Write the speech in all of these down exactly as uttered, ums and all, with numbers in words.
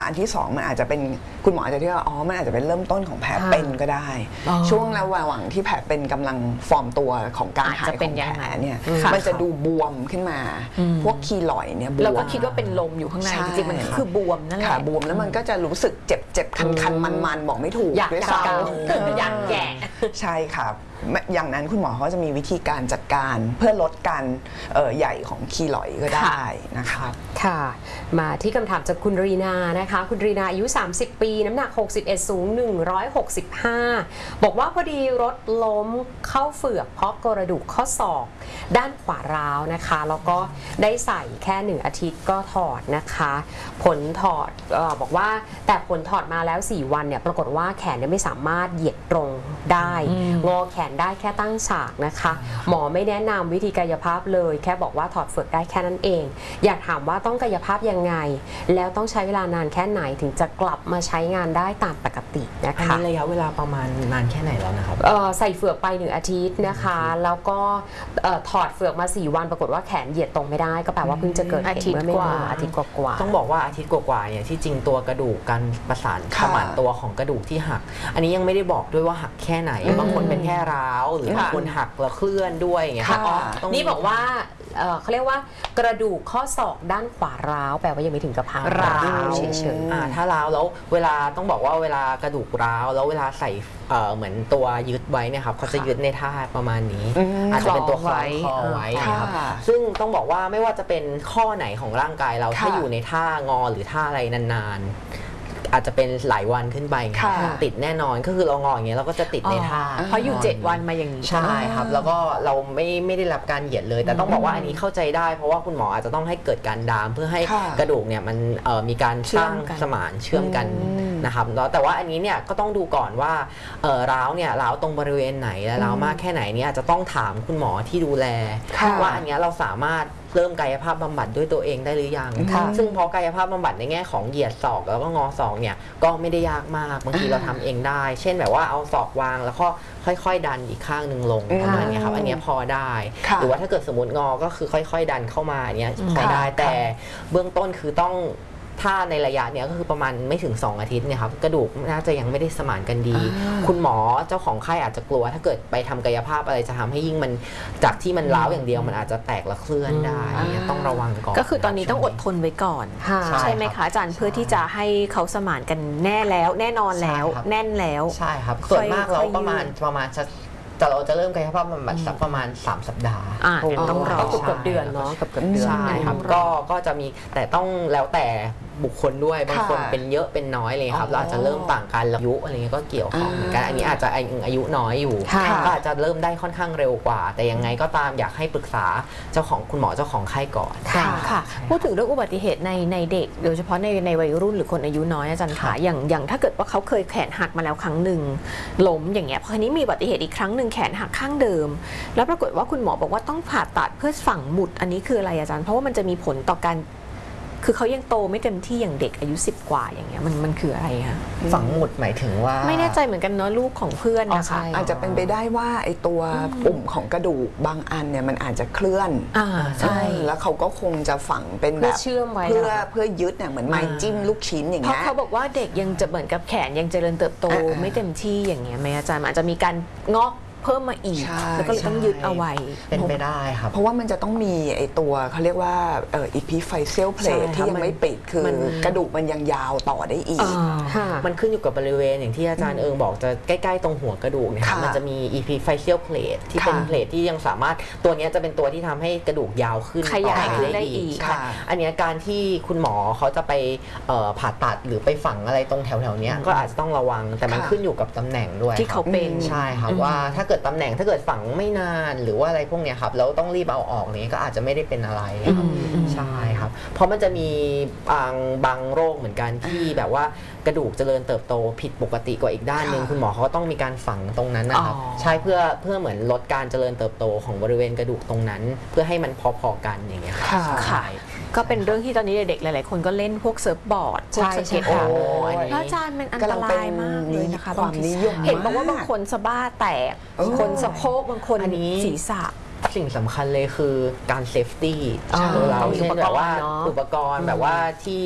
อันที่สองมันอาจจะเป็นคุณหมออาจจะที่ว่าอ๋อมันอาจจะเป็นเริ่มต้นของแผลเป็นก็ได้ช่วงระหว่างที่แผลเป็นกำลังฟอร์มตัวของการหายของแผลเนี่ยมันจะดูบวมขึ้นมาพวกคีลอยเนี่ยบวมเราก็คิดว่าเป็นลมอยู่ข้างในจริงๆมันคือบวมนั่นแหละบวมแล้วมันก็จะรู้สึกเจ็บเจ็บคันคันมันมันบอกไม่ถูกด้วยซ้ำอยากแก่ใช่ครับอย่างนั้นคุณหมอเขาจะมีวิธีการจัดการเพื่อลดการใหญ่ของคีลอยก็ได้นะคะค่ะมาที่คำถามจากคุณรีนานะคะคุณรีนาอายุสามสิบปีน้ำหนักหกสิบเอ็ดสูงหนึ่งร้อยหกสิบห้าบอกว่าพอดีรถล้มเข้าเฝือกเพราะกระดูกข้อศอกด้านขวาร้าวนะคะแล้วก็ได้ใส่แค่หนึ่งอาทิตย์ก็ถอดนะคะผลถอดเอ่อบอกว่าแต่ผลถอดมาแล้วสี่วันเนี่ยปรากฏว่าแขนไม่สามารถเหยียดตรงได้งอแขนได้แค่ตั้งฉากนะคะหมอไม่แนะนำวิธีกายภาพเลยแค่บอกว่าถอดเฝือกได้แค่นั้นเองอยากถามว่าต้องกายภาพยังไงแล้วต้องใช้เวลานานแค่ไหนถึงจะกลับมาใช้งานได้ตามปกตินะคะอันนี้ระยะเวลาประมาณนานแค่ไหนแล้วนะครับใส่เฝือกไปหนึ่งอาทิตย์นะคะแล้วก็ถอดเฝือกมาสี่วันปรากฏว่าแขนเหยียดตรงไม่ได้ก็แปลว่าเพิ่งจะเกิดอาทิตย์กว่าอาทิตย์กว่าต้องบอกว่าอาทิตย์กว่าเนี่ยที่จริงตัวกระดูกการประสานขมานตัวของกระดูกที่หักอันนี้ยังไม่ได้บอกด้วยว่าหักแค่ไหนบางคนเป็นแค่ร้าวหรือบางคนหักแล้วเคลื่อนด้วยอย่างเงี้ยนี่บอกว่าเขาเรียกว่ากระดูกข้อศอกด้านขวาร้าวแปลว่ายังไม่ถึงกับพังร้าวเฉยๆถ้าร้าวแล้วเวลาต้องบอกว่าเวลากระดูกร้าวแล้วเวลาใส่เหมือนตัวยึดไว้เนี่ยครับเขาจะยึดในท่าประมาณนี้อาจจะเป็นตัวคล้องคอไว้นะครับซึ่งต้องบอกว่าไม่ว่าจะเป็นข้อไหนของร่างกายเราถ้าอยู่ในท่างอหรือท่าอะไรนานๆอาจจะเป็นหลายวันขึ้นไปติดแน่นอนก็คือเรางออย่างเงี้ยเราก็จะติดในท่าเพราะอยู่เจ็ดวันมาอย่างนี้ใช่ครับแล้วก็เราไม่ไม่ได้รับการเหยียดเลยแต่ต้องบอกว่าอันนี้เข้าใจได้เพราะว่าคุณหมออาจจะต้องให้เกิดการดามเพื่อให้กระดูกเนี่ยมันมีการสร้างสมานเชื่อมกันนะครับแล้วแต่ว่าอันนี้เนี่ยก็ต้องดูก่อนว่าร้าวเนี่ยร้าวตรงบริเวณไหนและร้าวมากแค่ไหนเนี่ยจะต้องถามคุณหมอที่ดูแลว่าอันนี้เราสามารถเริ่มกายภาพบำบัดด้วยตัวเองได้หรือยังซึ่งพอกายภาพบำบัดในแง่ของเหยียดศอกแล้วก็งอศอกเนี่ยก็ไม่ได้ยากมากบางทีเราทำเองได้เช่นแบบว่าเอาศอกวางแล้วก็ค่อยๆดันอีกข้างหนึ่งลงประมาณนี้ครับอันนี้พอได้หรือว่าถ้าเกิดสมมติงอก็คือค่อยๆดันเข้ามาอันนี้พอได้แต่เบื้องต้นคือต้องถ้าในระยะเนี้ยก็คือประมาณไม่ถึงสองอาทิตย์เนี่ยครับกระดูกน่าจะยังไม่ได้สมานกันดีคุณหมอเจ้าของไข้อาจจะกลัวถ้าเกิดไปทำกายภาพอะไรจะทำให้ยิ่งมันจากที่มันร้าวอย่างเดียวมันอาจจะแตกและเคลื่อนได้ต้องระวังก่อนก็คือตอนนี้ต้องอดทนไว้ก่อนใช่ไหมคะอาจารย์เพื่อที่จะให้เขาสมานกันแน่แล้วแน่นอนแล้วแน่นแล้วใช่ครับส่วนมากเราประมาณประมาณจะแต่เราจะเริ่มกายภาพบำบัดสักประมาณสามสัปดาห์ต้องรอเกือบเดือนเนาะเกือบเดือนใช่ครับก็ก็จะมีแต่ต้องแล้วแต่บุคคลด้วยบางคนเป็นเยอะเป็นน้อยเลยครับเราอาจจะเริ่มต่างกันอายุอะไรเงี้ยก็เกี่ยวข้องเหมือนกันอันนี้อาจจะอายุน้อยอยู่ก็อาจจะเริ่มได้ค่อนข้างเร็วกว่าแต่ยังไงก็ตามอยากให้ปรึกษาเจ้าของคุณหมอเจ้าของไข้ก่อนค่ะพูดถึงเรื่องอุบัติเหตุในในเด็กโดยเฉพาะในในวัยรุ่นหรือคนอายุน้อยอาจารย์คะอย่างอย่างถ้าเกิดว่าเขาเคยแขนหักมาแล้วครั้งหนึ่งล้มอย่างเงี้ยพอทีนี้มีอุบัติเหตุอีกครั้งหนึ่งแขนหักข้างเดิมแล้วปรากฏว่าคุณหมอบอกว่าต้องผ่าตัดเพื่อฝังหมุดอันนี้คืออะไรอาจารย์เพราะว่ามันจะมีผลต่อการคือเขายังโตไม่เต็มที่อย่างเด็กอายุสิบกว่าอย่างเงี้ยมันมันคืออะไรคะฝังหมุดหมายถึงว่าไม่แน่ใจเหมือนกันเนาะลูกของเพื่อนนะคะอาจจะเป็นไปได้ว่าไอตัวปุ่มของกระดูกบางอันเนี่ยมันอาจจะเคลื่อนใช่แล้วเขาก็คงจะฝังเป็นแบบเชื่อมไว้เพื่อเพื่อยึดเนี่ยเหมือนไม้จิ้มลูกชิ้นอย่างเงี้ยเพราะเขาบอกว่าเด็กยังจะเหมือนกับแขนยังเจริญเติบโตไม่เต็มที่อย่างเงี้ยไหมอาจารย์อาจจะมีการงอกเพิ่มมาอีกแล้วก็เลยต้องยึดเอาไว้เป็นไปได้ครับเพราะว่ามันจะต้องมีไอตัวเขาเรียกว่าเอ่อ epiphyseal plate ที่ยังไม่ปิดคือกระดูกมันยังยาวต่อได้อีกมันขึ้นอยู่กับบริเวณอย่างที่อาจารย์เอิงบอกจะใกล้ๆตรงหัวกระดูกเนี่ยมันจะมี epiphyseal plate ที่เป็นเพลทที่ยังสามารถตัวนี้จะเป็นตัวที่ทำให้กระดูกยาวขึ้นขยายขึ้นได้อีกอันนี้การที่คุณหมอเขาจะไปผ่าตัดหรือไปฝังอะไรตรงแถวๆนี้ก็อาจจะต้องระวังแต่มันขึ้นอยู่กับตำแหน่งด้วยที่เขาเป็นใช่ครับว่าถ้าเกิดตำแหน่งถ้าเกิดฝังไม่นานหรือว่าอะไรพวกเนี้ยครับแล้วต้องรีบเอาออกนี้ก็อาจจะไม่ได้เป็นอะไรครับใช่ครับเพราะมันจะมีบางบางโรคเหมือนกันที่แบบว่ากระดูกเจริญเติบโตผิดปกติกว่าอีกด้านหนึ่งคุณหมอเขาต้องมีการฝังตรงนั้นนะครับใช่เพื่อเพื่อเหมือนลดการเจริญเติบโตของบริเวณกระดูกตรงนั้นเพื่อให้มันพอๆกันอย่างเงี้ยค่ะก็เป็นเรื่องที่ตอนนี้เด็กๆหลายๆคนก็เล่นพวกเซิร์ฟบอร์ดพวกสเก็ตบอร์ดอาจารย์มันอันตรายมากเลยนะคะความนิยมเห็นบอกว่าบางคนสะบ้าแตกคนสะโพกบางคนศีรษะสิ่งสำคัญเลยคือการเซฟตี้เราเช่นแบบว่าอุปกรณ์แบบว่าที่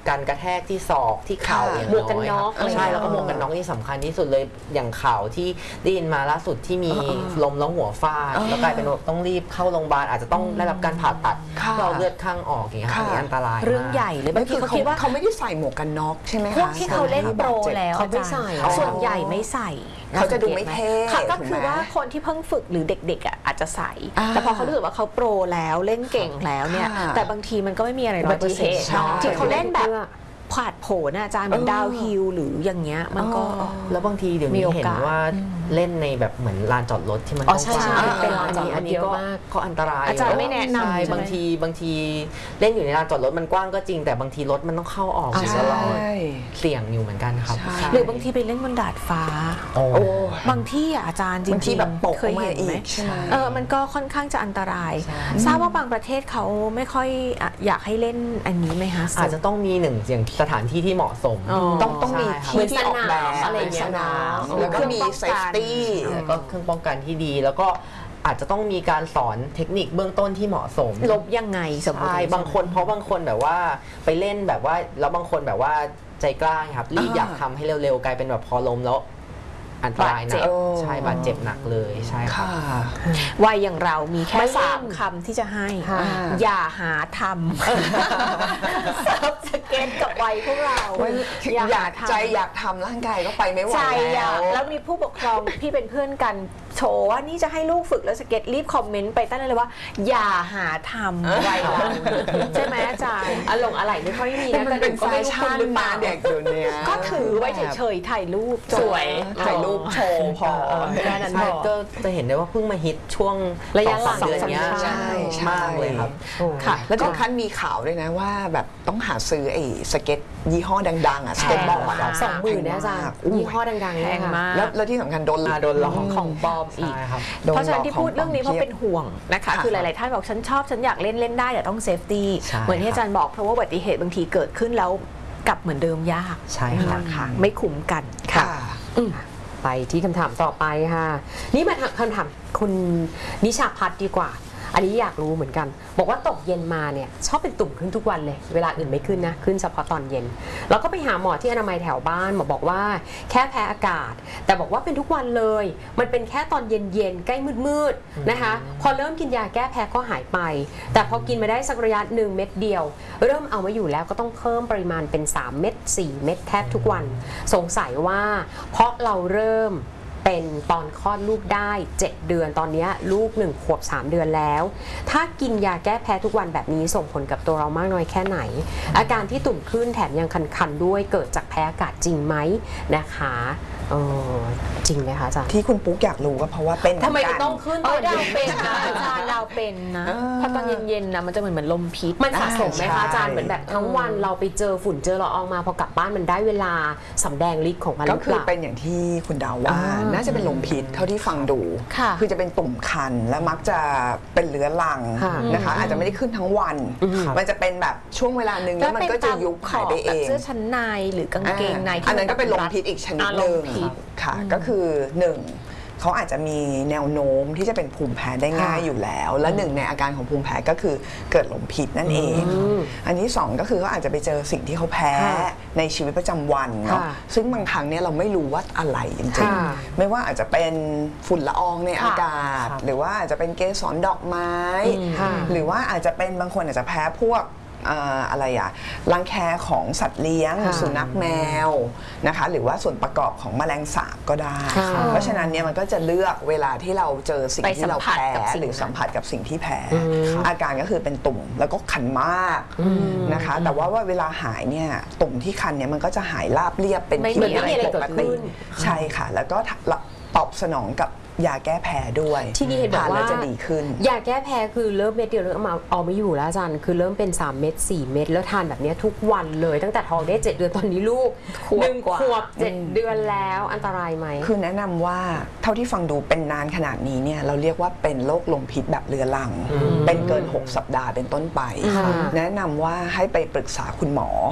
การกระแทกที่ศอกที่เข่าอย่างหมวกกันน็อกน้อยใช่แล้วก็หมวกกันน็อกนี่สำคัญที่สุดเลยอย่างข่าวที่ได้ยินมาล่าสุดที่มีลมแล้วหัวฟาดแล้วกลายเป็นต้องรีบเข้าโรงพยาบาลอาจจะต้องได้รับการผ่าตัดเราเลือดข้างออกอย่างเงี้ยอันนี้อันตรายเรื่องใหญ่เลยบางทีเขาคิดว่าเขาไม่ได้ใส่หมวกกันน็อกใช่ไหมคะพวกที่เขาเล่นโปรแล้วเขาไม่ใส่ส่วนใหญ่ไม่ใส่เขาจะดูไม่เท่ค่ะก็คือว่าคนที่เพิ่งฝึกหรือเด็กๆอ่ะอาจจะใส่ แต่พอเขารู้สึกว่าเขาโปรแล้วเล่นเก่งแล้วเนี่ยแต่บางทีมันก็ไม่มีอะไรร้อยเปอร์เซ็นต์ที่เขาเล่นแบบผาดโผนอาจารย์เหมือนดาวฮิลหรืออย่างเงี้ยมันก็แล้วบางทีเดี๋ยวนี้เห็นว่าเล่นในแบบเหมือนลานจอดรถที่มันต้องใช่ใช่เป็นลานจอดรถอันนี้ก็ก็อันตรายอาจารย์ไม่แนะนำใช่บางทีบางทีเล่นอยู่ในลานจอดรถมันกว้างก็จริงแต่บางทีรถมันต้องเข้าออกอยู่ตลอดเสี่ยงอยู่เหมือนกันครับหรือบางทีไปเล่นบนดาดฟ้าบางที่อ่ะอาจารย์จริงๆเคยเห็นไหมเออมันก็ค่อนข้างจะอันตรายทราบว่าบางประเทศเขาไม่ค่อยอยากให้เล่นอันนี้ไหมคะอาจจะต้องมีหนึ่งอย่างสถานที่ที่เหมาะสมต้องต้องมีที่ที่ออกแบบอะไรอย่างเงี้ยแล้วก็มีเซฟตี้แล้วก็เครื่องป้องกันที่ดีแล้วก็อาจจะต้องมีการสอนเทคนิคเบื้องต้นที่เหมาะสมลบยังไงสมมติใช่บางคนเพราะบางคนแบบว่าไปเล่นแบบว่าแล้วบางคนแบบว่าใจกล้าครับรีบอยากทำให้เร็วๆกลายเป็นแบบพอล้มแล้วอันตรายนะใช่บาดเจ็บหนักเลยใช่ค่ะวัยอย่างเรามีแค่สามคำที่จะให้อย่าหาทำเซิร์ฟสเก็ตกับวัยพวกเราอยากใจอยากทำร่างกายก็ไปไม่ไหวแล้วแล้วมีผู้ปกครองพี่เป็นเพื่อนกันโชว์ว่านี่จะให้ลูกฝึกแล้วสเก็ตรีบคอมเมนต์ไปตั้งเลยว่าอย่าหาทำวัยเราใช่ไหมอาจารย์อารมณ์อะไรไม่ค่อยมีนะแต่เป็นแฟชั่นมาเด็กเดี๋ยวนี้ก็ถือไว้เฉยๆถ่ายรูปสวยถ่ายรูปโชว์พอแค่นั้นพอก็จะเห็นได้ว่าเพิ่งมาฮิตช่วงระยะหลังเดือนนี้ใช่มากเลยครับค่ะแล้วถึงขั้นมีข่าวด้วยนะว่าแบบต้องหาซื้อไอ้สเก็ตยี่ห้อดังๆอ่ะสเก็ตบอร์ดสองหมื่นนะอาจารย์ยี่ห้อดังๆแพงมากแล้วที่สำคัญโดนโดนล้อของปลอมอีกเพราะฉะนั้นที่พูดเรื่องนี้เพราะเป็นห่วงนะคะคือหลายๆท่านบอกฉันชอบฉันอยากเล่นเล่นได้แต่ต้องเซฟตี้เหมือนที่อาจารย์บอกเพราะว่าอุบัติเหตุบางทีเกิดขึ้นแล้วกลับเหมือนเดิมยากใช่ค่ะไม่คุ้มกันค่ะไปที่คำถามต่อไปค่ะนี่มาคำถามคุณนิชาพัฒน์ดีกว่าอันนี้อยากรู้เหมือนกันบอกว่าตกเย็นมาเนี่ยชอบเป็นตุ่มขึ้นทุกวันเลยเวลาอื่นไม่ขึ้นนะขึ้นเฉพาะตอนเย็นแล้วก็ไปหาหมอที่อนามัยแถวบ้านหมอบอกว่าแค่แพ้อากาศแต่บอกว่าเป็นทุกวันเลยมันเป็นแค่ตอนเย็นๆใกล้มืดๆนะคะพอเริ่มกินยาแก้แพ้ก็หายไปแต่พอกินมาได้สักระยะหนึ่งเม็ดเดียวเริ่มเอาไม่อยู่แล้วก็ต้องเพิ่มปริมาณเป็นสามเม็ดสี่เม็ดแทบทุกวันสงสัยว่าเพราะเราเริ่มเป็นตอนคลอดลูกได้เจ็ดเดือนตอนนี้ลูกหนึ่งขวบสามเดือนแล้วถ้ากินยาแก้แพ้ทุกวันแบบนี้ส่งผลกับตัวเรามากน้อยแค่ไหนอาการที่ตุ่มขึ้นแถมยังคันๆด้วยเกิดจากแพ้อากาศจริงไหมนะคะเออจริงไหมคะอาจารย์ที่คุณปุ๊กอยากรู้ก็เพราะว่าเป็นทำไมต้องขึ้นตอนดาวเป็นนะอาจารย์ดาวเป็นนะเพราะตอนเย็นๆนะมันจะเหมือนเหมือนลมพิษมันสะสมไหมคะอาจารย์เหมือนแบบทั้งวันเราไปเจอฝุ่นเจอละอองมาพอกลับบ้านมันได้เวลาสำแดงฤทธิ์ของมันก็คือเป็นอย่างที่คุณดาวว่าน่าจะเป็นลมพิษเท่าที่ฟังดูคือจะเป็นตุ่มคันและมักจะเป็นเรื้อรังนะคะอาจจะไม่ได้ขึ้นทั้งวันมันจะเป็นแบบช่วงเวลาหนึ่งแล้วมันก็จะยุบหายไปเองเสื้อชั้นในหรือกางเกงในอันนั้นก็เป็นลมพิษอีกชนิดหนึ่งค่ะก็คือหนึ่งเขาอาจจะมีแนวโน้มที่จะเป็นภูมิแพ้ได้ง่ายอยู่แล้วและหนึ่งในอาการของภูมิแพ้ก็คือเกิดลมพิษนั่นเองอันที่สองก็คือเขาอาจจะไปเจอสิ่งที่เขาแพ้ในชีวิตประจำวันเนาะซึ่งบางครั้งเนี่ยเราไม่รู้ว่าอะไรจริงๆไม่ว่าอาจจะเป็นฝุ่นละอองในอากาศหรือว่าอาจจะเป็นเกสรดอกไม้หรือว่าอาจจะเป็นบางคนอาจจะแพ้พวกอะไรอะรังแคของสัตว์เลี้ยงสุนัขแมวนะคะหรือว่าส่วนประกอบของแมลงสาบก็ได้เพราะฉะนั้นเนี่ยมันก็จะเลือกเวลาที่เราเจอสิ่งที่เราแพ้หรือสัมผัสกับสิ่งที่แพ้อาการก็คือเป็นตุ่มแล้วก็คันมากนะคะแต่ว่าว่าเวลาหายเนี่ยตุ่มที่คันเนี่ยมันก็จะหายราบเรียบเป็นที่ปกติใช่ค่ะแล้วก็ตอบสนองกับยาแก้แพ้ด้วยที่นี่เห็นบอกว่าจะดีขึ้นยาแก้แพ้คือเริ่มเม็ดเดียวเริ่มเอาเอาไม่อยู่แล้วอาจารย์คือเริ่มเป็นสามเม็ดสี่เม็ดแล้วทานแบบนี้ทุกวันเลยตั้งแต่ท้องได้เจ็ดเดือนตอนนี้ลูกหนึ่งขวบเจ็ดเดือนแล้วอันตรายไหมคือแนะนำว่าเท่าที่ฟังดูเป็นนานขนาดนี้เนี่ยเราเรียกว่าเป็นโรคลมพิษแบบเรื้อรังเป็นเกินหกสัปดาห์เป็นต้นไปแนะนำว่าให้ไปปรึกษาคุณหมอ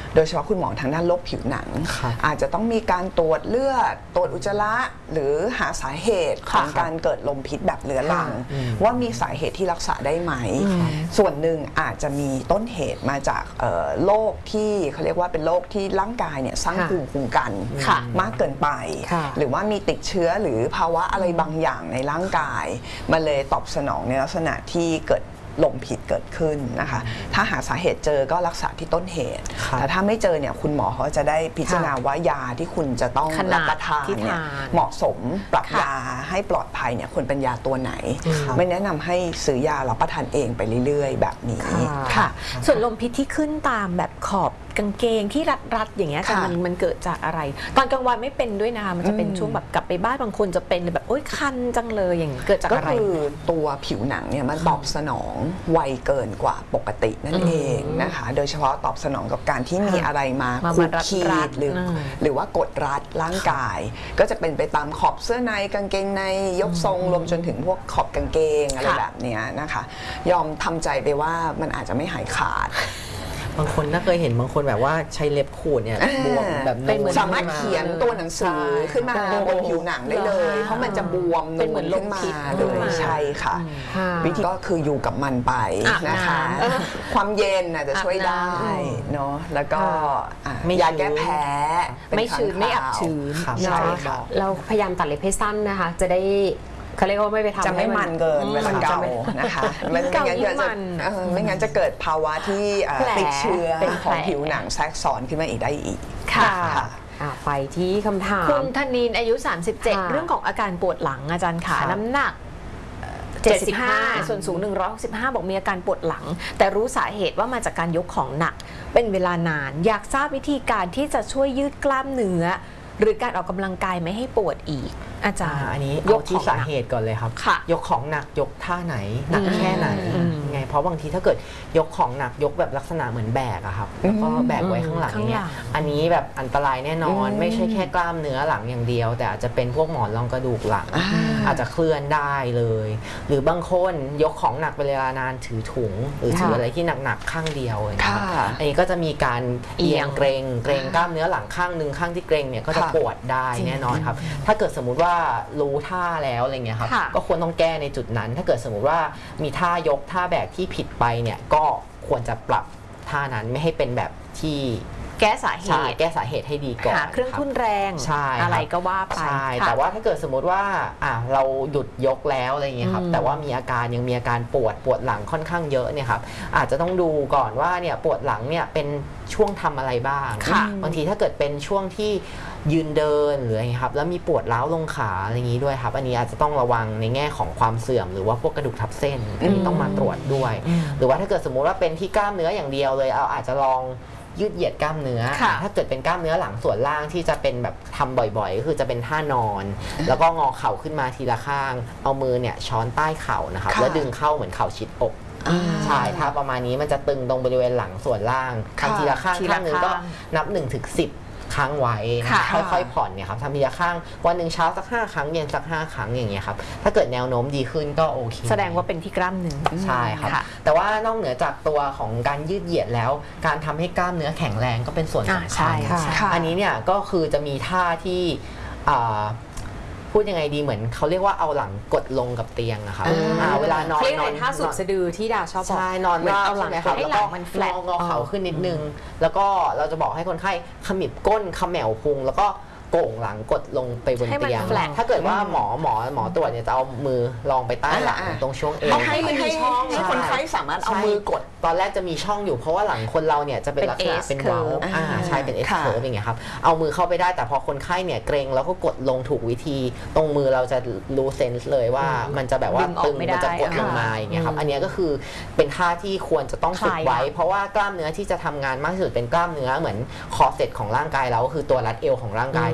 โดยเฉพาะคุณหมอทางด้านโรคผิวหนังอาจจะต้องมีการตรวจเลือดตรวจอุจจาระหรือหาสาเหตุของการเกิดลมพิษแบบเรื้อรังว่ามีสาเหตุที่รักษาได้ไหมส่วนหนึ่งอาจจะมีต้นเหตุมาจากโรคที่เขาเรียกว่าเป็นโรคที่ร่างกายเนี่ยสร้างภูมิคุ้มกันมากเกินไปหรือว่ามีติดเชื้อหรือภาวะอะไรบางอย่างในร่างกายมันเลยตอบสนองในลักษณะที่เกิดลมพิษเกิดขึ้นนะคะถ้าหาสาเหตุเจอก็รักษาที่ต้นเหตุแต่ถ้าไม่เจอเนี่ยคุณหมอเขาจะได้พิจารณาว่ายาที่คุณจะต้องรับประทานเนี่ยเหมาะสมปรับยาให้ปลอดภัยเนี่ยควรเป็นยาตัวไหนไม่แนะนำให้ซื้อยารับประทานเองไปเรื่อยๆแบบนี้ค่ะส่วนลมพิษที่ขึ้นตามแบบขอบกางเกงที่รัดๆอย่างเงี้ยค่ะมันมันเกิดจากอะไรตอนกลางวันไม่เป็นด้วยนะคะมันจะเป็นช่วงแบบกลับไปบ้านบางคนจะเป็นแบบโอ๊ยคันจังเลยอย่างเกิดจากอะไรก็คือตัวผิวหนังเนี่ยมันตอบสนองไวเกินกว่าปกตินั่นเองนะคะโดยเฉพาะตอบสนองกับการที่มีอะไรมาขูดขีดหรือหรือว่ากดรัดร่างกายก็จะเป็นไปตามขอบเสื้อในกางเกงในยกทรงรวมจนถึงพวกขอบกางเกงอะไรแบบนี้นะคะยอมทำใจไปว่ามันอาจจะไม่หายขาดบางคนถ้าเคยเห็นบางคนแบบว่าใช้เล็บขูดเนี่ยบวมแบบสามารถเขียนตัวหนังสือขึ้นมาบนผิวหนังได้เลยเพราะมันจะบวมนูนขึ้นมาเลยใช่ค่ะวิธีก็คืออยู่กับมันไปนะคะความเย็นอาจจะช่วยได้เนาะแล้วก็ยาแก้แพ้ไม่ชื้นไม่อับชื้นใช่ค่ะเราพยายามตัดเล็บให้สั้นนะคะจะได้เขาเรียกว่าไม่ไปทำจะไม่มันเกินเวลาเกานะคะไม่งั้นจะไม่งั้นจะเกิดภาวะที่ติดเชื้อของผิวหนังแทรกซ้อนขึ้นมาอีกได้อีกค่ะไปที่คำถามคุณธนินอายุสามสิบเจ็ดเรื่องของอาการปวดหลังอาจารย์ขาน้ำหนักเจ็ดสิบห้าส่วนสูงหนึ่งร้อยหกสิบห้าบอกมีอาการปวดหลังแต่รู้สาเหตุว่ามาจากการยกของหนักเป็นเวลานานอยากทราบวิธีการที่จะช่วยยืดกล้ามเนื้อหรือการออกกำลังกายไม่ให้ปวดอีกอาจารย์อันนี้ยกที่สาเหตุก่อนเลยครับยกของหนักยกท่าไหนหนักแค่ไหนไงเพราะบางทีถ้าเกิดยกของหนักยกแบบลักษณะเหมือนแบกอะครับแล้วก็แบกไว้ข้างหลังเนี่ยอันนี้แบบอันตรายแน่นอนไม่ใช่แค่กล้ามเนื้อหลังอย่างเดียวแต่อาจจะเป็นพวกหมอนรองกระดูกหลังอาจจะเคลื่อนได้เลยหรือบางคนยกของหนักเป็นเวลานานถือถุงหรือถืออะไรที่หนักๆข้างเดียวนะครับอันนี้ก็จะมีการเอียงเกรงเกรงกล้ามเนื้อหลังข้างหนึ่งข้างที่เกรงเนี่ยก็จะปวดได้แน่นอนครับถ้าเกิดสมมุติว่ารู้ท่าแล้วอะไรเงี้ยครับก็ควรต้องแก้ในจุดนั้นถ้าเกิดสมมุติว่ามีท่ายกท่าแบกที่ผิดไปเนี่ยก็ควรจะปรับท่านั้นไม่ให้เป็นแบบที่แก้สาเหตุแก้สาเหตุให้ดีก่อนหาเครื่องทุ่นแรงอะไรก็ว่าไปใช่แต่ว่าถ้าเกิดสมมติว่าอ่ะเราหยุดยกแล้วอะไรเงี้ยครับแต่ว่ามีอาการยังมีอาการปวดปวดหลังค่อนข้างเยอะเนี่ยครับอาจจะต้องดูก่อนว่าเนี่ยปวดหลังเนี่ยเป็นช่วงทำอะไรบ้างบางทีถ้าเกิดเป็นช่วงที่ยืนเดินหรืออะไรครับแล้วมีปวดร้าวลงขาอะไรอย่างนี้ด้วยครับอันนี้อาจจะต้องระวังในแง่ของความเสื่อมหรือว่าพวกกระดูกทับเส้นอันนี้ต้องมาตรวจด้วยหรือว่าถ้าเกิดสมมุติว่าเป็นที่กล้ามเนื้ออย่างเดียวเลยเอาอาจจะลองยืดเหยียดกล้ามเนื้อถ้าเกิดเป็นกล้ามเนื้อหลังส่วนล่างที่จะเป็นแบบทำบ่อยๆก็คือจะเป็นท่านอนแล้วก็งอเข่าขึ้นมาทีละข้างเอามือเนี่ยช้อนใต้เข่านะครับแล้วดึงเข้าเหมือนเข่าชิดอกใช่ถ้าประมาณนี้มันจะตึงตรงบริเวณหลังส่วนล่างทำทีละข้างข้างนึงก็นับหนึ่งถึงสิบค้างไว้ค่อยๆผ่อนเนี่ยครับทำทีละข้างวันหนึ่งเช้าสักห้าครั้งเย็นสักห้าครั้งอย่างเงี้ยครับถ้าเกิดแนวโน้มดีขึ้นก็โอเคแสดงว่าเป็นที่กล้ามเนื้อใช่ครับแต่ว่านอกเหนือจากตัวของการยืดเหยียดแล้วการทำให้กล้ามเนื้อแข็งแรงก็เป็นส่วนสำคัญอันนี้เนี่ยก็คือจะมีท่าที่พูดยังไงดีเหมือนเขาเรียกว่าเอาหลังกดลงกับเตียงอะค่ะเวลานอนนอนท่าสุดสะดือที่ดาชอบบอกใช่นอนราบใช่ไหมครับแล้วก็งอเข่าขึ้นนิดนึงแล้วก็เราจะบอกให้คนไข้ขมิบก้นขมแหวพุงแล้วก็โก่งหลังกดลงไปบนเตียงถ้าเกิดว่าหมอหมอหมอตรวจเนี่ยจะเอามือลองไปใต้หลังตรงช่วงเอวให้ให้ให้คนไข้สามารถเอามือกดตอนแรกจะมีช่องอยู่เพราะว่าหลังคนเราเนี่ยจะเป็นลักษณะเป็นเว้าอ่าใช่เป็นเอสเคิร์ฟอย่างเงี้ยครับเอามือเข้าไปได้แต่พอคนไข้เนี่ยเกรงแล้วก็กดลงถูกวิธีตรงมือเราจะรู้เซนส์เลยว่ามันจะแบบว่าตึงมันจะกดลงมาอย่างเงี้ยครับอันนี้ก็คือเป็นท่าที่ควรจะต้องฝึกไว้เพราะว่ากล้ามเนื้อที่จะทำงานมากที่สุดเป็นกล้ามเนื้อเหมือนคอร์เซ็ตของร่างกายเราก็คือตัวรัดเอวของร่างกาย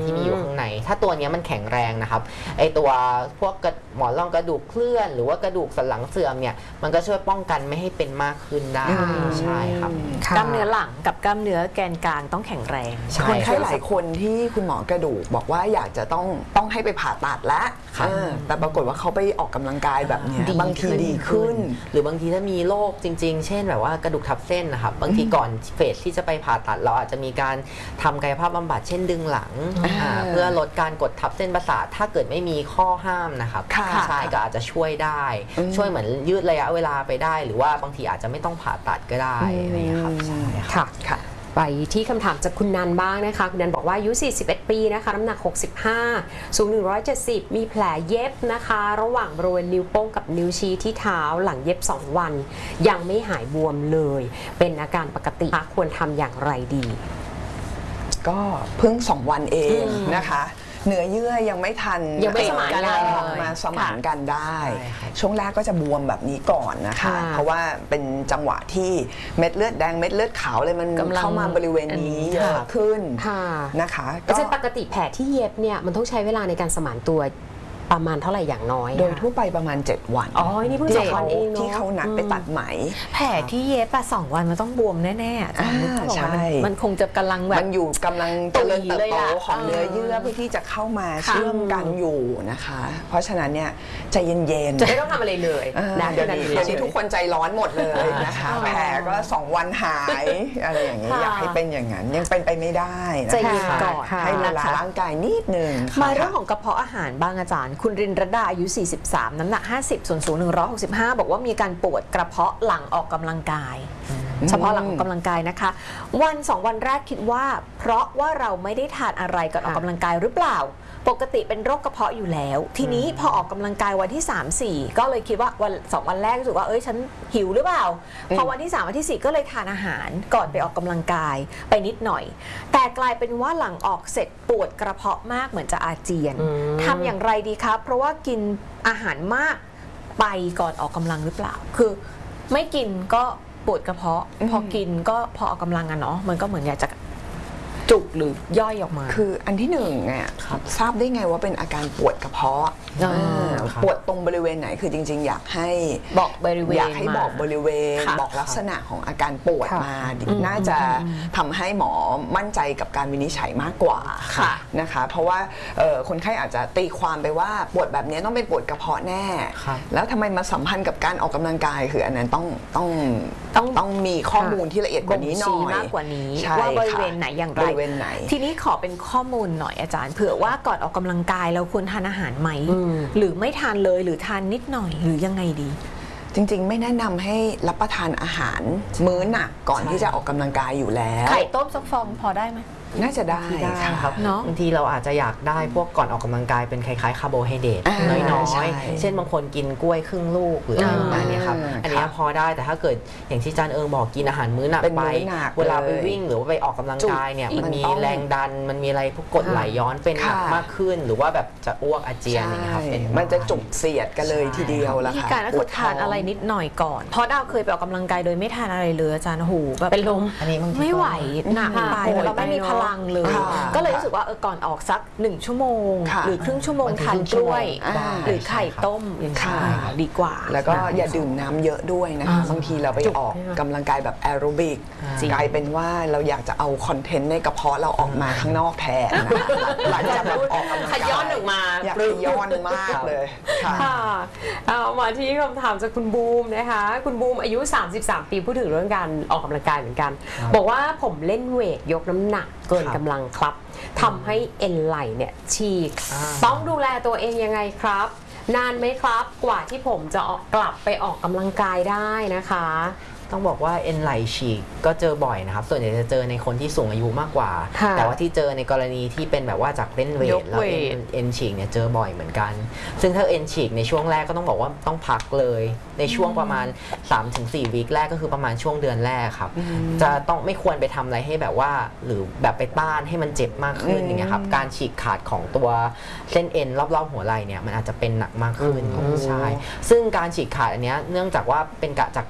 ที่มีอยู่ข้างในถ้าตัวนี้มันแข็งแรงนะครับไอตัวพวกหมอนรองกระดูกเคลื่อนหรือว่ากระดูกสันหลังเสื่อมเนี่ยมันก็ช่วยป้องกันไม่ให้เป็นมากขึ้นได้ใช่ครับกล้ามเนื้อหลังกับกล้ามเนื้อแกนกลางต้องแข็งแรงคนไข้หลายคนที่คุณหมอกระดูกบอกว่าอยากจะต้องต้องให้ไปผ่าตัดแล้วแต่ปรากฏว่าเขาไปออกกำลังกายแบบนี้บางทีดีขึ้นหรือบางทีถ้ามีโรคจริงๆเช่นแบบว่ากระดูกทับเส้นนะครับบางทีก่อนเฟสที่จะไปผ่าตัดเราอาจจะมีการทำกายภาพบำบัดเช่นดึงหลังเพื่อลดการกดทับเส้นประสาทถ้าเกิดไม่มีข้อห้ามนะครับใช่ก็อาจจะช่วยได้ช่วยเหมือนยืดระยะเวลาไปได้หรือว่าบางทีอาจจะไม่ต้องผ่าตัดก็ได้นะครับใช่ค่ะค่ะไปที่คำถามจากคุณนันบ้างนะคะคุณนันบอกว่าอายุสี่สิบเอ็ดปีนะคะน้ำหนักหกสิบห้าสูงหนึ่งร้อยเจ็ดสิบมีแผลเย็บนะคะระหว่างบริเวณนิ้วโป้งกับนิ้วชี้ที่เท้าหลังเย็บสองวันยังไม่หายบวมเลยเป็นอาการปกติควรทำอย่างไรดีก็เพิ่งสองวันเองนะคะเนื้อเยื่อยังไม่ทันยังไม่สมานกันมาสมานกันได้ช่วงแรกก็จะบวมแบบนี้ก่อนนะคะเพราะว่าเป็นจังหวะที่เม็ดเลือดแดงเม็ดเลือดขาวเลยมันเข้ามาบริเวณนี้เยอะขึ้นนะคะก็ปกติแผลที่เย็บเนี่ยมันต้องใช้เวลาในการสมานตัวประมาณเท่าไหร่อย่างน้อยโดยทั่วไปประมาณเจ็ดวันอ๋อนี่เพิ่งเจ็ดวันเองที่เขานัดไปตัดไหมแผลที่เย็บอะสองวันมันต้องบวมแน่ๆใช่มันคงจะกำลังแบบมันอยู่กำลังเจริญเติบโตของเนื้อเยื่อเพื่อที่จะเข้ามาเชื่อมกันอยู่นะคะเพราะฉะนั้นเนี่ยใจเย็นๆไม่ต้องทำอะไรเลยนะเดี๋ยวนี้ทุกคนใจร้อนหมดเลยนะคะแผลก็สองวันหายอะไรอย่างนี้อยากให้เป็นอย่างนั้นยังเป็นไปไม่ได้ใจเย็นก่อนให้เวลาร่างกายนิดนึงมาเรื่องของกระเพาะอาหารบ้างอาจารย์คุณรินรดาอายุสี่สิบสามน้ำหนักห้าสิบส่วนสูงหนึ่งร้อยหกสิบห้าบอกว่ามีการปวดกระเพาะหลังออกกำลังกายเฉพาะหลังออกกำลังกายนะคะวันสองวันแรกคิดว่าเพราะว่าเราไม่ได้ทานอะไรก่อนออกกำลังกายหรือเปล่าปกติเป็นโรคกระเพาะอยู่แล้วทีนี้พอออกกำลังกายวันที่ สาม สี่ ก็เลยคิดว่าวันสองวันแรกรู้สึกว่าเอ้ยฉันหิวหรือเปล่าพอวันที่สามวันที่สี่ก็เลยทานอาหารก่อนไปออกกำลังกายไปนิดหน่อยแต่กลายเป็นว่าหลังออกเสร็จปวดกระเพาะมากเหมือนจะอาเจียนทำอย่างไรดีครับเพราะว่ากินอาหารมากไปก่อนออกกำลังหรือเปล่าคือไม่กินก็ปวดกระเพาะพอกินก็พอออกกำลังอะเนาะมันก็เหมือนอยากจะจุกหรือย่อยออกมาคืออันที่หนึ่งเนี่ยทราบได้ไงว่าเป็นอาการปวดกระเพาะปวดตรงบริเวณไหนคือจริงๆอยากให้บอกบริเวณอยากให้บอกบริเวณบอกลักษณะของอาการปวดมาน่าจะทำให้หมอมั่นใจกับการวินิจฉัยมากกว่านะคะเพราะว่าคนไข้อาจจะตีความไปว่าปวดแบบนี้ต้องเป็นปวดกระเพาะแน่แล้วทำไมมาสัมพันธ์กับการออกกำลังกายคืออันนั้นต้องต้องต้องต้องมีข้อมูลที่ละเอียดกว่านี้หน่อยมากกว่านี้ว่าบริเวณไหนอย่างไรทีนี้ขอเป็นข้อมูลหน่อยอาจารย์เผื่อว่าก่อนออกกำลังกายเราควรทานอาหารไหมหรือไม่ทานเลยหรือทานนิดหน่อยหรือยังไงดีจริงๆไม่แนะนำให้รับประทานอาหารมื้อหนักก่อนที่จะออกกำลังกายอยู่แล้วไข่ต้มซักฟองพอได้ไหมน่าจะได้ครับบางทีเราอาจจะอยากได้พวกก่อนออกกำลังกายเป็นคล้ายๆคาร์โบไฮเดรตน้อยๆเช่นบางคนกินกล้วยครึ่งลูกหรืออะไรประมาณนี้ครับอันนี้พอได้แต่ถ้าเกิดอย่างที่อาจารย์เอิงบอกกินอาหารมื้อหนักไปเวลาไปวิ่งหรือว่าไปออกกำลังกายเนี่ยมันมีแรงดันมันมีอะไรพวกกรดไหลย้อนเป็นหนักมากขึ้นหรือว่าแบบจะอ้วกอาเจียนอย่างเงี้ยครับมันจะจุกเสียดกันเลยทีเดียวละค่ะที่การก็คือทานอะไรนิดหน่อยก่อนเพราะดาวเคยไปออกกำลังกายโดยไม่ทานอะไรเลยอาจารย์หูแบบเป็นลมไม่ไหวหนักไปเราไม่มีพลังเลยก็เลยรู้สึกว่าเออก่อนออกสักหนึ่งชั่วโมงหรือครึ่งชั่วโมงทานกล้วยหรือไข่ต้มอย่างนี้ดีกว่าแล้วก็อย่าดื่มน้ำเยอะด้วยนะคะบางทีเราไปออกกำลังกายแบบแอโรบิกกลายเป็นว่าเราอยากจะเอาคอนเทนต์ในกระเพาะเราออกมาข้างนอกแทนหลังจากแบบออกกำลังกายขย้อนออกมาอยากขย้อนมากเลยค่ะเอามาที่คำถามจากคุณบูมนะคะคุณบูมอายุสามสิบสามปีพูดถึงเรื่องการออกกำลังกายเหมือนกันบอกว่าผมเล่นเวทยกน้ำหนักเกินกำลังครับทำให้เอ็นไหล่เนี่ยฉีกต้องดูแลตัวเองยังไงครับนานไหมครับกว่าที่ผมจะออกกลับไปออกกำลังกายได้นะคะต้องบอกว่าเอ็นไหล่ฉีกก็เจอบ่อยนะครับส่วนใหญ่จะเจอในคนที่สูงอายุมากกว่าแต่ว่าที่เจอในกรณีที่เป็นแบบว่าจากเล่นเวทแล้วเอ็นฉีกเนี่ยเจอบ่อยเหมือนกันซึ่งถ้าเอ็นฉีกในช่วงแรกก็ต้องบอกว่าต้องพักเลยในช่วงประมาณ สามถึงสี่ วีคแรกก็คือประมาณช่วงเดือนแรกครับจะต้องไม่ควรไปทำอะไรให้แบบว่าหรือแบบไปต้านให้มันเจ็บมากขึ้นอย่างเงี้ยครับการฉีกขาดของตัวเส้นเอ็นรอบๆหัวไหล่เนี่ยมันอาจจะเป็นหนักมากขึ้นใช่ซึ่งการฉีกขาดอันเนี้ยเนื่องจากว่าเป็นจากการ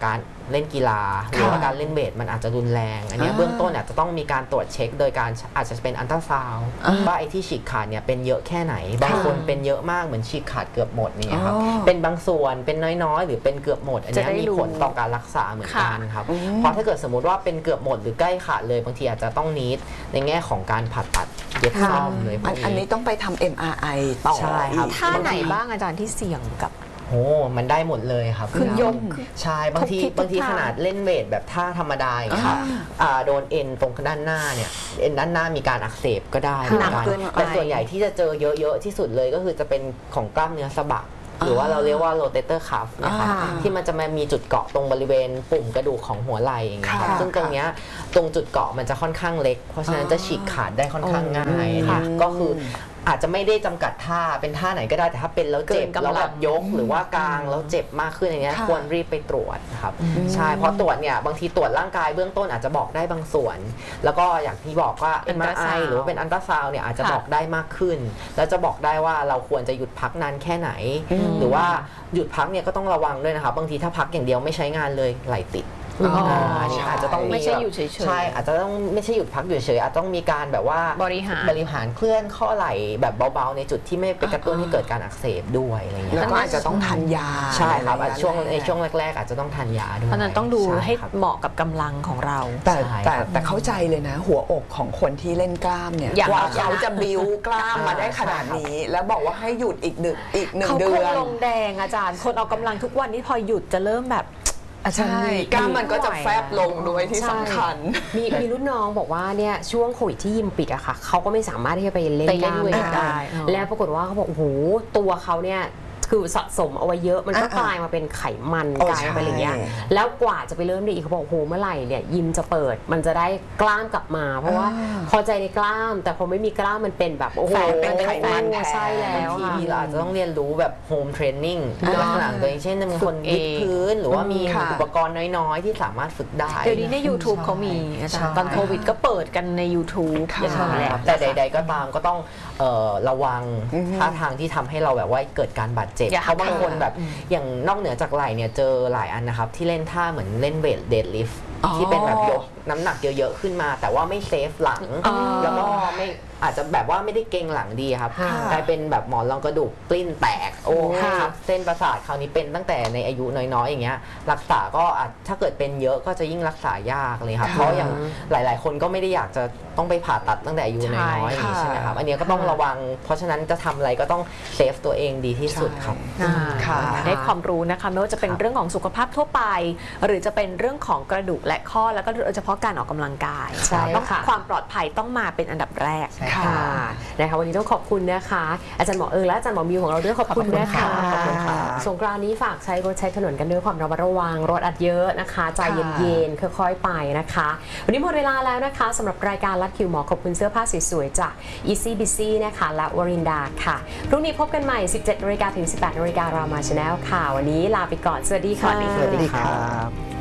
เล่นกีฬาหรือว่าการเล่นเวทมันอาจจะรุนแรงอันนี้เบื้องต้นอาจจะต้องมีการตรวจเช็คโดยการอาจจะเป็นอัลตราซาวด์ว่าไอ้ที่ฉีกขาดเนี่ยเป็นเยอะแค่ไหนบางคนเป็นเยอะมากเหมือนฉีกขาดเกือบหมดเนี่ยครับเป็นบางส่วนเป็นน้อยๆหรือเป็นเกือบหมดอันนี้มีผลต่อการรักษาเหมือนกันครับเพราะถ้าเกิดสมมติว่าเป็นเกือบหมดหรือใกล้ขาดเลยบางทีอาจจะต้องนีดในแง่ของการผ่าตัดเย็บซ่อมเลยพวกนี้อันนี้ต้องไปทำ เอ็ม อาร์ ไอ ต่อใช่ครับท่าไหนบ้างอาจารย์ที่เสี่ยงกับโอ้มันได้หมดเลยครับคือยกใช่บางทีบางทีขนาดเล่นเวทแบบท่าธรรมดาอย่างเงี้ยครับโดนเอ็นตรงด้านหน้าเนี่ยเอ็นด้านหน้ามีการอักเสบก็ได้เหมือนกันแต่ส่วนใหญ่ที่จะเจอเยอะๆที่สุดเลยก็คือจะเป็นของกล้ามเนื้อสะบักหรือว่าเราเรียกว่า rotator cuff นะคะที่มันจะมามีจุดเกาะตรงบริเวณปุ่มกระดูกของหัวไหล่อย่างเงี้ยครับซึ่งตรงเนี้ยตรงจุดเกาะมันจะค่อนข้างเล็กเพราะฉะนั้นจะฉีกขาดได้ค่อนข้างง่ายเนี่ยก็คืออาจจะไม่ได้จำกัดท่าเป็นท่าไหนก็ได้แต่ถ้าเป็นแล้วเจ็บแล้วแบบยกหรือว่ากางแล้วเจ็บมากขึ้นอย่างเงี้ยควรรีบไปตรวจครับใช่เพราะตรวจเนี่ยบางทีตรวจร่างกายเบื้องต้นอาจจะบอกได้บางส่วนแล้วก็อย่างที่บอกว่า เอ็ม อาร์ ไอ หรือว่าเป็นอัลตราซาวด์เนี่ยอาจจะบอกได้มากขึ้นแล้วจะบอกได้ว่าเราควรจะหยุดพักนานแค่ไหนหรือว่าหยุดพักเนี่ยก็ต้องระวังด้วยนะครับบางทีถ้าพักอย่างเดียวไม่ใช้งานเลยไหลติดอันนี้อาจจะต้องไม่ใช่อยู่เฉยๆใช่อาจจะต้องไม่ใช่หยุดพักอยู่เฉยอาจจะต้องมีการแบบว่าบริหารบริหารเคลื่อนข้อไหล่แบบเบาๆในจุดที่ไม่ไปกระตุ้นให้เกิดการอักเสบด้วยอะไรเงี้ยแล้วก็อาจจะต้องทานยาใช่ครับช่วงในช่วงแรกๆอาจจะต้องทานยาด้วยเพราะนั้นต้องดูให้เหมาะกับกำลังของเราแต่แต่แต่เข้าใจเลยนะหัวอกของคนที่เล่นกล้ามเนี่ยกว่าเขาจะบิ้วกล้ามมาได้ขนาดนี้แล้วบอกว่าให้หยุดอีกหนึ่งอีกหนึ่งเดือนเขาคงลงแดงอาจารย์คนเอากำลังทุกวันนี้พอหยุดจะเริ่มแบบใช่กล้ามมันก็จะแฟบลงด้วยที่สำคัญมีมีรุ่นน้องบอกว่าเนี่ยช่วงโควิดที่ยิมปิดอะค่ะเขาก็ไม่สามารถที่จะไปเล่นกล้ามได้แล้วปรากฏว่าเขาบอกโอ้โหตัวเขาเนี่ยคือสะสมเอาไว้เยอะมันก็กลายมาเป็นไขมันกลายมาเป็นอะไรเงี้ยแล้วกว่าจะไปเริ่มได้อีกเขาบอกโอ้โหเมื่อไหร่เนี่ยยิมจะเปิดมันจะได้กล้ามกลับมาเพราะว่าพอใจในกล้ามแต่พอไม่มีกล้ามมันเป็นแบบโอ้โหเป็นไขมันใช่แล้วบางทีเราอาจจะต้องเรียนรู้แบบโฮมเทรนนิ่งลักษณะตัวเองเช่นเป็นคนยืดพื้นหรือว่ามีอุปกรณ์น้อยๆที่สามารถฝึกได้เดี๋ยวนี้ใน YouTube เขามีอาจารย์ตอนโควิดก็เปิดกันใน YouTube อย่างนั้นแหละแต่ใดๆก็ตามก็ต้องระวังท่าทางที่ทำให้เราแบบว่าเกิดการบาดเจ็บเพราะบางคนแบบอย่างนอกเหนือจากไหล่เนี่ยเจอหลายอันนะครับที่เล่นท่าเหมือนเล่นเวทเดดลิฟต์ที่เป็นแบบยกน้ำหนักเยอะๆขึ้นมาแต่ว่าไม่เซฟหลังแล้วก็ไม่อาจจะแบบว่าไม่ได้เกร็งหลังดีครับกลายเป็นแบบหมอนรองกระดูกปลิ้นแตกโอ้ครับเส้นประสาทคราวนี้เป็นตั้งแต่ในอายุน้อยๆอย่างเงี้ยรักษาก็อาจถ้าเกิดเป็นเยอะก็จะยิ่งรักษายากเลยครับเพราะอย่างหลายๆคนก็ไม่ได้อยากจะต้องไปผ่าตัดตั้งแต่อายุน้อยๆใช่ไหมครับอันนี้ก็ต้องระวังเพราะฉะนั้นจะทำอะไรก็ต้องเซฟตัวเองดีที่สุดครับได้ความรู้นะคะไม่ว่าจะเป็นเรื่องของสุขภาพทั่วไปหรือจะเป็นเรื่องของกระดูกและข้อแล้วก็โดยเฉพาะการออกกำลังกายต้องความปลอดภัยต้องมาเป็นอันดับแรกค่ะนะคะวันนี้ต้องขอบคุณนะคะอาจารย์หมอเอิงและอาจารย์หมอมิวของเราด้วยขอบคุณนะคะสงกรานต์นี้ฝากใช้รถใช้ถนนกันด้วยความระมัดระวังรถอัดเยอะนะคะใจเย็นๆค่อยๆไปนะคะวันนี้หมดเวลาแล้วนะคะสำหรับรายการลัดคิวหมอขอบคุณเสื้อผ้าสวยๆจาก Easy Busy นะคะและวรินดาค่ะพรุ่งนี้พบกันใหม่ สิบเจ็ดนาฬิกา ถึง สิบแปดนาฬิกา รามา Channel ค่ะวันนี้ลาไปก่อนสวัสดีค่ะสวัสดีครับ